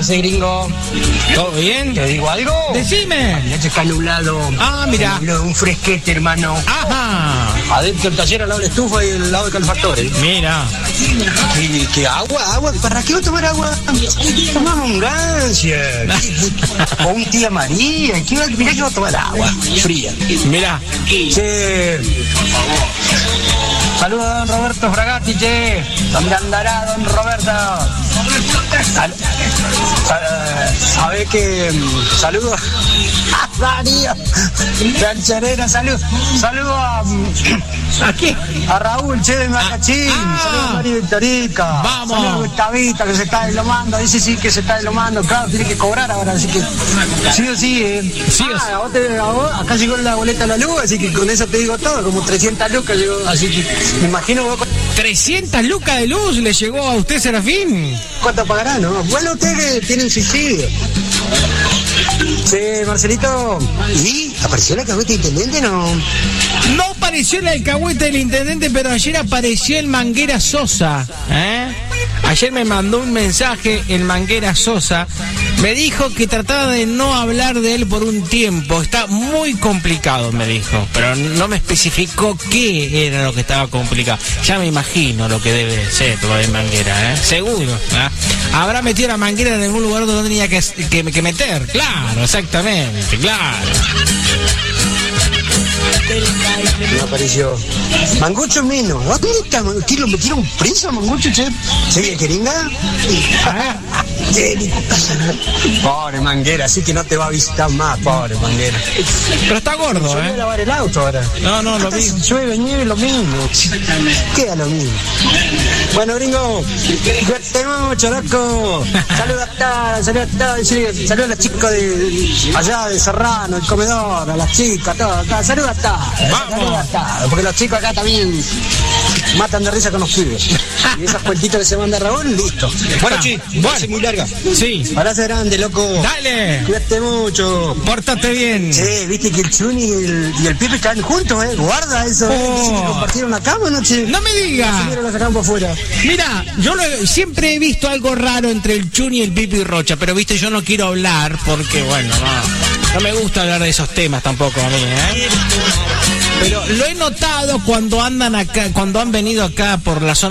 haces, gringo? ¿Todo bien? ¿Te digo algo? Decime. Ya está nublado. Ah, mira. Un fresquete, hermano. Ajá. Adentro del taller, al lado de la estufa y al lado del calefactor. Mira. ¿Qué agua? ¿Para qué voy a tomar agua? Tomamos un gancia. O un tía María. Mirá que voy a tomar agua fría. Mira. Che. Saludos a don Roberto Fragatti, che. ¿Dónde andará don Roberto? ¿Sabe que? Saludos a Darío Cancherera, saludos ¿A qué? a Raúl, che, de Macachín. Saludos a María Victorica. Vamos. Saludos a Gustavita, que se está deslomando. Dice sí que se está deslomando. Claro, tiene que cobrar ahora, así que sí o sí. Sí o sí. A vos, acá llegó la boleta a la luz, así que con eso te digo todo. Como 300 lucas llegó, así que me imagino vos. 300 lucas de luz le llegó a usted, Serafín. ¿Cuánto pagará, no? Bueno, ustedes tienen suicidio. Sí, Marcelito. ¿Y? ¿Apareció la cabueta intendente, no? No apareció el alcahuete del intendente, pero ayer apareció el Manguera Sosa. Ayer me mandó un mensaje el Manguera Sosa. Me dijo que trataba de no hablar de él por un tiempo. Está muy complicado, me dijo. Pero no me especificó qué era lo que estaba complicado. Ya me imagino lo que debe ser lo de Manguera, Seguro. Habrá metido la Manguera en algún lugar donde no tenía que meter. Claro, exactamente, claro. No apareció. Mangucho menos. ¿Dónde está? ¿Lo metieron preso a Mangucho, che? ¿Sigue jeringa? Pobre Manguera, así que no te va a visitar más, pobre Manguera. Pero está gordo, Yo voy a lavar el auto ahora. No, lo vi. Si llueve, nieve, lo mismo. Queda lo mismo. Bueno, gringo, cuídate mucho, loco. Saludos a todos. Saludos a los chicos de allá de Serrano, el comedor, a las chicas, todos. Saludos a todos. Saludos a todos. Porque los chicos acá también matan de risa con los pibes. Y esas cuentitas que se manda Raúl, listo. Bueno, es muy larga. Sí. Abrazo grande, loco. Dale. Cuídate mucho. Pórtate bien. Sí, viste que el Chuni y el Pipe están juntos, Guarda eso, Dicen que compartieron la cama anoche. No me digas. Lo sacaron por fuera. Mira, yo siempre he visto algo raro entre el Chuni, el Pipi y Rocha, pero viste, yo no quiero hablar porque, bueno, no me gusta hablar de esos temas tampoco a mí, Pero lo he notado cuando andan acá, cuando han venido acá por la zona